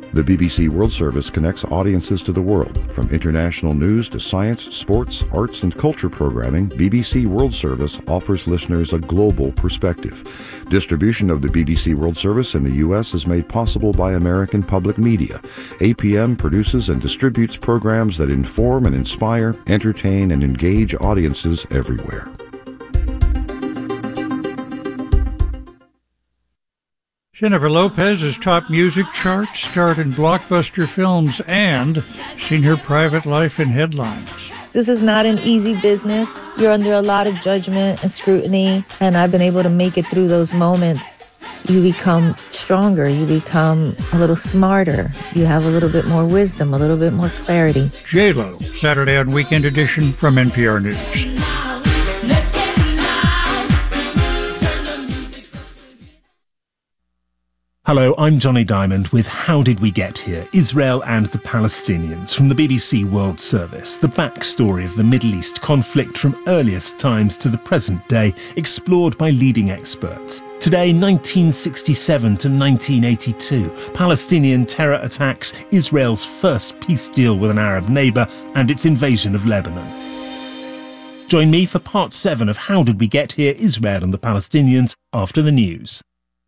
The BBC World Service connects audiences to the world. From international news to science, sports, arts, and culture programming, BBC World Service offers listeners a global perspective. Distribution of the BBC World Service in the U.S. is made possible by American Public Media. APM produces and distributes programs that inform and inspire, entertain, and engage audiences everywhere. Jennifer Lopez has topped music charts, starred in blockbuster films, and seen her private life in headlines. This is not an easy business. You're under a lot of judgment and scrutiny, and I've been able to make it through those moments. You become stronger. You become a little smarter. You have a little bit more wisdom, a little bit more clarity. J-Lo, Saturday on Weekend Edition from NPR News. Hello, I'm Johnny Diamond with How Did We Get Here? Israel and the Palestinians from the BBC World Service. The backstory of the Middle East conflict from earliest times to the present day, explored by leading experts. Today, 1967 to 1982, Palestinian terror attacks, Israel's first peace deal with an Arab neighbour, and its invasion of Lebanon. Join me for part 7 of How Did We Get Here? Israel and the Palestinians after the news.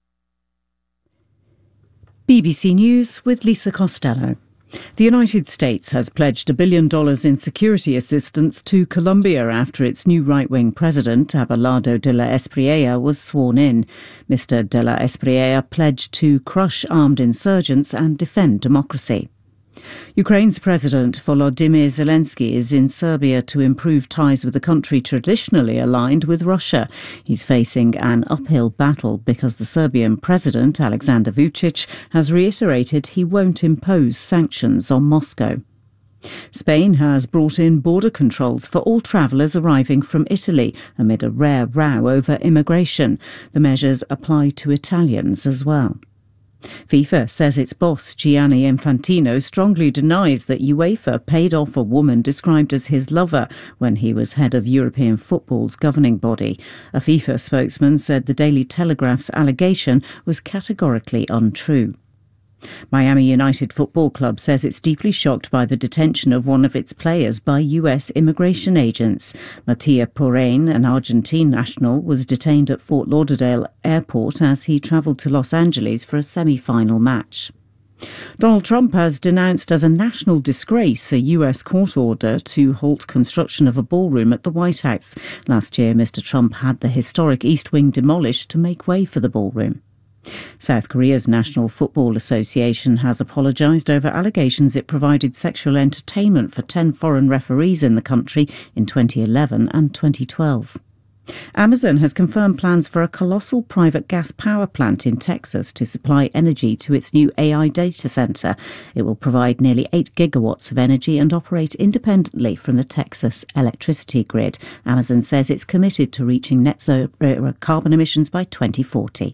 BBC News with Lisa Costello. The United States has pledged $1 billion in security assistance to Colombia after its new right-wing president, Abelardo de la Espriella, was sworn in. Mr. de la Espriella pledged to crush armed insurgents and defend democracy. Ukraine's President Volodymyr Zelensky is in Serbia to improve ties with the country traditionally aligned with Russia. He's facing an uphill battle because the Serbian President, Alexander Vučić, has reiterated he won't impose sanctions on Moscow. Spain has brought in border controls for all travellers arriving from Italy amid a rare row over immigration. The measures apply to Italians as well. FIFA says its boss, Gianni Infantino, strongly denies that UEFA paid off a woman described as his lover when he was head of European football's governing body. A FIFA spokesman said the Daily Telegraph's allegation was categorically untrue. Miami United Football Club says it's deeply shocked by the detention of one of its players by US immigration agents. Matia Porrain, an Argentine national, was detained at Fort Lauderdale Airport as he travelled to Los Angeles for a semi-final match. Donald Trump has denounced as a national disgrace a US court order to halt construction of a ballroom at the White House. Last year, Mr. Trump had the historic East Wing demolished to make way for the ballroom. South Korea's National Football Association has apologised over allegations it provided sexual entertainment for 10 foreign referees in the country in 2011 and 2012. Amazon has confirmed plans for a colossal private gas power plant in Texas to supply energy to its new AI data centre. It will provide nearly 8 gigawatts of energy and operate independently from the Texas electricity grid. Amazon says it's committed to reaching net zero carbon emissions by 2040.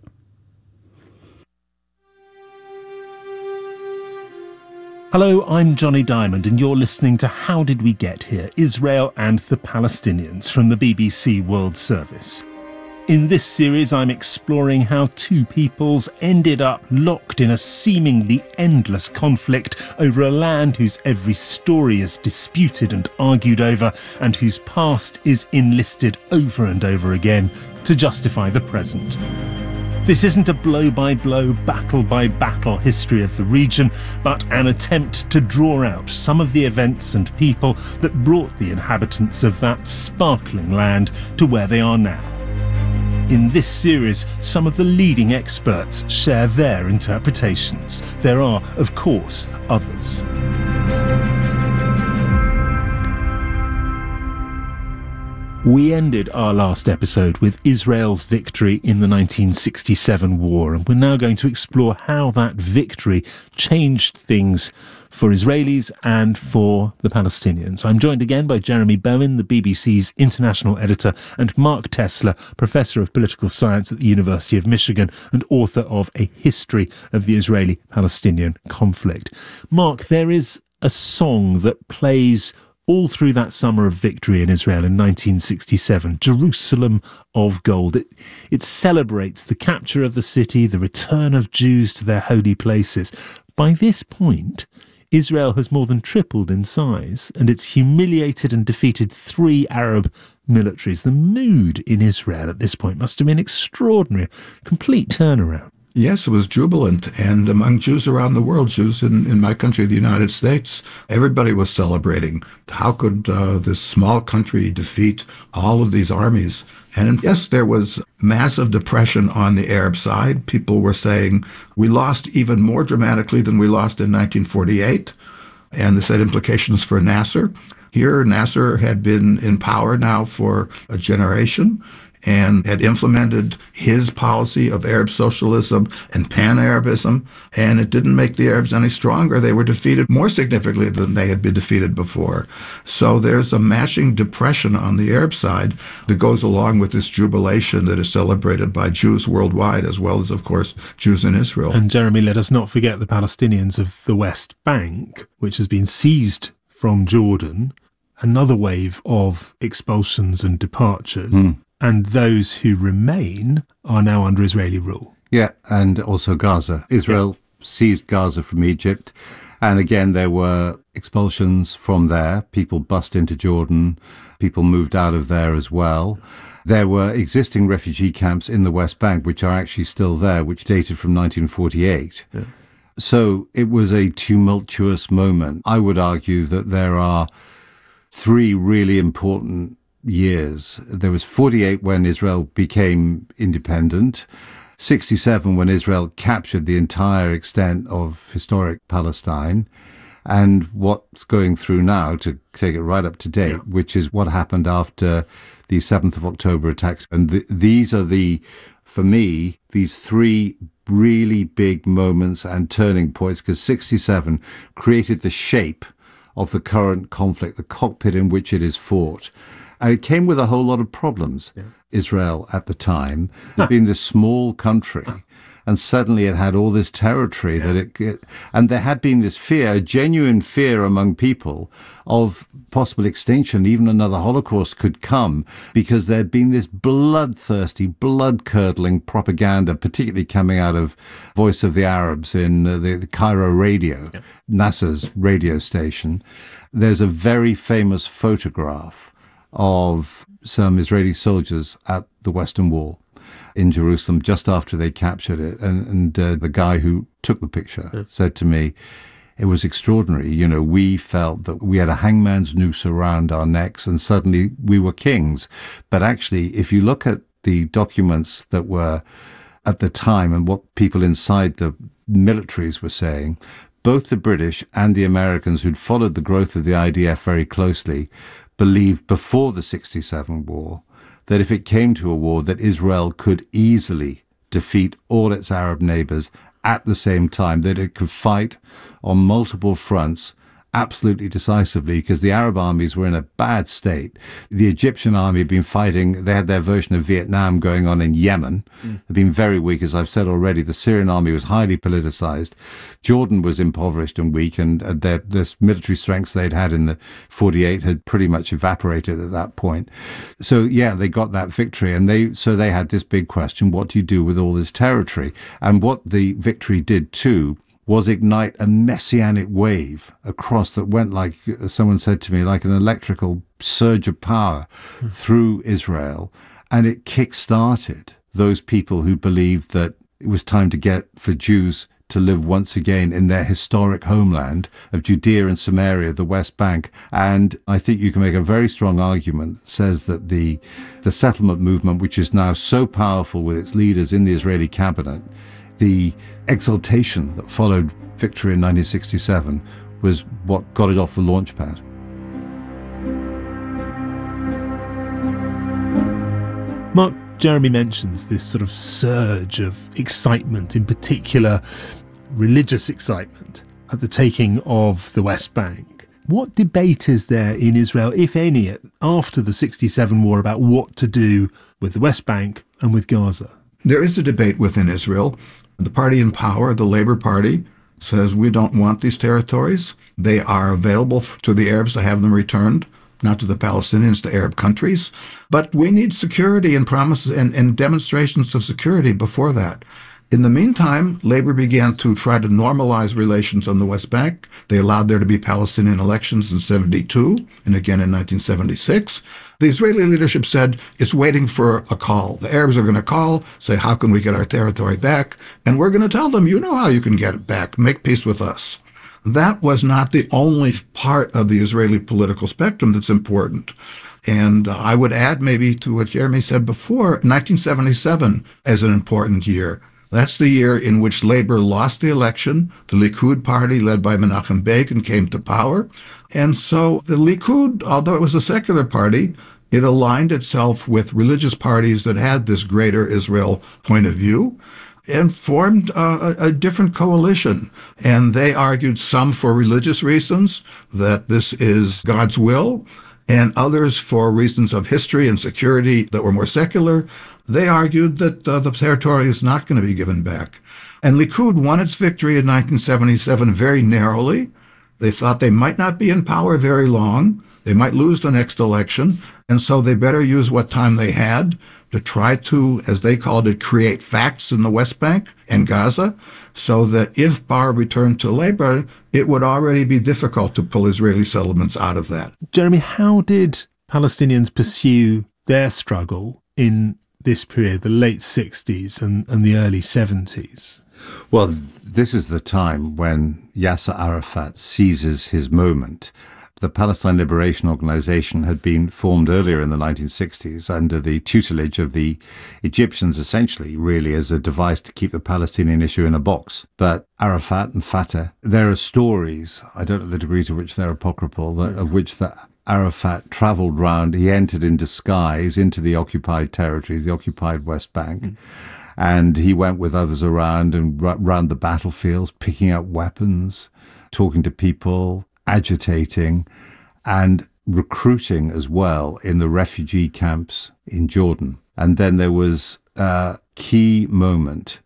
Hello, I'm Johnny Diamond and you're listening to How Did We Get Here? Israel and the Palestinians from the BBC World Service. In this series, I'm exploring how two peoples ended up locked in a seemingly endless conflict over a land whose every story is disputed and argued over and whose past is enlisted over and over again to justify the present. This isn't a blow-by-blow, battle-by-battle history of the region, but an attempt to draw out some of the events and people that brought the inhabitants of that sparkling land to where they are now. In this series, some of the leading experts share their interpretations. There are, of course, others. We ended our last episode with Israel's victory in the 1967 war, and we're now going to explore how that victory changed things for Israelis and for the Palestinians. I'm joined again by Jeremy Bowen, the BBC's international editor, and Mark Tesler, Professor of Political Science at the University of Michigan and author of A History of the Israeli-Palestinian Conflict. Mark, there is a song that plays all through that summer of victory in Israel in 1967, Jerusalem of Gold. It celebrates the capture of the city, the return of Jews to their holy places. By this point, Israel has more than tripled in size, and it's humiliated and defeated 3 Arab militaries. The mood in Israel at this point must have been extraordinary, complete turnaround. Yes, it was jubilant, and among Jews around the world, Jews in my country, the United States, everybody was celebrating. How could this small country defeat all of these armies? And yes, there was massive depression on the Arab side. People were saying, we lost even more dramatically than we lost in 1948, and this had implications for Nasser. Here, Nasser had been in power now for a generation, and had implemented his policy of Arab socialism and pan-Arabism, and it didn't make the Arabs any stronger. They were defeated more significantly than they had been defeated before. So there's a matching depression on the Arab side that goes along with this jubilation that is celebrated by Jews worldwide, as well as, of course, Jews in Israel. And Jeremy, let us not forget the Palestinians of the West Bank, which has been seized from Jordan, another wave of expulsions and departures. And those who remain are now under Israeli rule. Yeah, and also Gaza. Israel seized Gaza from Egypt. And again, there were expulsions from there. People bust into Jordan. People moved out of there as well. There were existing refugee camps in the West Bank, which are actually still there, which dated from 1948. Yeah. So it was a tumultuous moment. I would argue that there are 3 really important years. There was 48 when Israel became independent, 67 when Israel captured the entire extent of historic Palestine, and what's going through now, to take it right up to date, which is what happened after the 7th of October attacks. And these are for me, these 3 really big moments and turning points, because 67 created the shape of the current conflict, the cockpit in which it is fought. And it came with a whole lot of problems. Yeah. Israel at the time had been this small country, and suddenly it had all this territory that and there had been this fear, a genuine fear among people of possible extinction. Even another Holocaust could come, because there had been this bloodthirsty, blood-curdling propaganda, particularly coming out of Voice of the Arabs in the Cairo radio, Nasser's radio station. There's a very famous photograph of some Israeli soldiers at the Western Wall in Jerusalem just after they captured it. And the guy who took the picture said to me, it was extraordinary. You know, we felt that we had a hangman's noose around our necks and suddenly we were kings. But actually, if you look at the documents that were at the time and what people inside the militaries were saying, both the British and the Americans, who'd followed the growth of the IDF very closely, believed before the 67 war that if it came to a war, that Israel could easily defeat all its Arab neighbors at the same time, that it could fight on multiple fronts absolutely decisively, because the Arab armies were in a bad state. The Egyptian army had been fighting, they had their version of Vietnam going on in Yemen. They'd been very weak, as I've said already. The Syrian army was highly politicized. Jordan was impoverished and weak, and their military strengths they'd had in the 48 had pretty much evaporated at that point. So yeah, they got that victory, and they had this big question: what do you do with all this territory? And what the victory did too was ignite a messianic wave across that went, like someone said to me, like an electrical surge of power through Israel. And it kick-started those people who believed that it was time to get for Jews to live once again in their historic homeland of Judea and Samaria, the West Bank. And I think you can make a very strong argument that says that the settlement movement, which is now so powerful with its leaders in the Israeli cabinet, the exultation that followed victory in 1967 was what got it off the launch pad. Mark, Jeremy mentions this sort of surge of excitement, in particular religious excitement, at the taking of the West Bank. What debate is there in Israel, if any, after the 67 war about what to do with the West Bank and with Gaza? There is a debate within Israel. The party in power, the Labour Party, says we don't want these territories. They are available to the Arabs to have them returned, not to the Palestinians, to Arab countries. But we need security and promises and demonstrations of security before that. In the meantime, Labor began to try to normalize relations on the West Bank. They allowed there to be Palestinian elections in 1972 and again in 1976. The Israeli leadership said it's waiting for a call. The Arabs are going to call, say, how can we get our territory back? And we're going to tell them, you know how you can get it back. Make peace with us. That was not the only part of the Israeli political spectrum that's important. And I would add maybe to what Jeremy said before, 1977 as an important year. That's the year in which Labor lost the election. The Likud party, led by Menachem Begin, came to power. And so the Likud, although it was a secular party, it aligned itself with religious parties that had this greater Israel point of view and formed a different coalition. And they argued, some for religious reasons, that this is God's will, and others for reasons of history and security that were more secular. They argued that the territory is not going to be given back. And Likud won its victory in 1977 very narrowly. They thought they might not be in power very long. They might lose the next election. And so they better use what time they had to try to, as they called it, create facts in the West Bank and Gaza, so that if Barr returned to Labor, it would already be difficult to pull Israeli settlements out of that. Jeremy, how did Palestinians pursue their struggle in this period, the late 60s and the early 70s? Well, this is the time when Yasser Arafat seizes his moment. The Palestine Liberation Organization had been formed earlier in the 1960s under the tutelage of the Egyptians, essentially, really as a device to keep the Palestinian issue in a box. But Arafat and Fatah, there are stories, I don't know the degree to which they're apocryphal, of which the Arafat travelled round. He entered in disguise into the occupied territory, the occupied West Bank, and he went with others around and round the battlefields, picking up weapons, talking to people, agitating, and recruiting as well in the refugee camps in Jordan. And then there was a key moment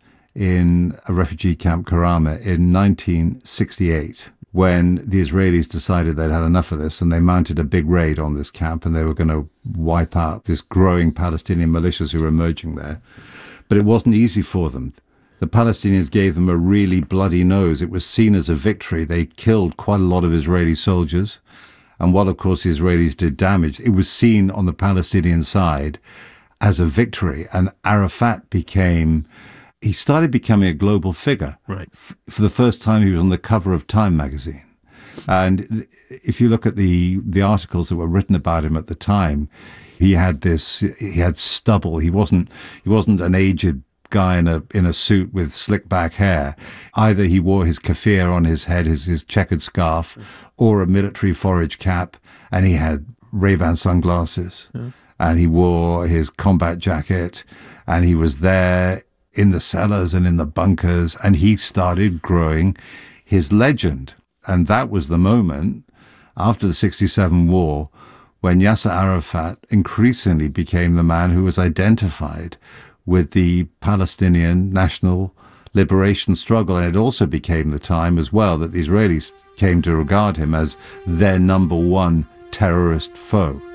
in a refugee camp, Karama, in 1968, when the Israelis decided they'd had enough of this, and they mounted a big raid on this camp, and they were going to wipe out this growing Palestinian militias who were emerging there. But it wasn't easy for them. The Palestinians gave them a really bloody nose. It was seen as a victory. They killed quite a lot of Israeli soldiers. And while, of course, the Israelis did damage, it was seen on the Palestinian side as a victory. And Arafat he started becoming a global figure. Right. For the first time, he was on the cover of Time magazine. And if you look at the articles that were written about him at the time, he had stubble. He wasn't an aged guy in a suit with slick back hair. Either he wore his keffiyeh on his head, his checkered scarf, or a military forage cap, and he had Ray-Ban sunglasses, and he wore his combat jacket, and he was there in the cellars and in the bunkers, and he started growing his legend. And that was the moment after the 67 war when Yasser Arafat increasingly became the man who was identified with the Palestinian national liberation struggle. And it also became the time as well that the Israelis came to regard him as their number one terrorist foe.